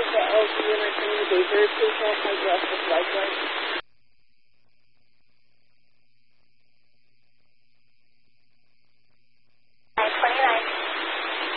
the LG Entertainment Day Birthday Call by Justice Likewise.